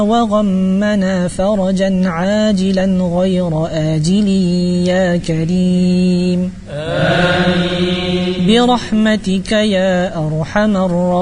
وغمنا فرجا عاجلا غير آجل يا كريم آمين برحمتك يا أرحم الراحمين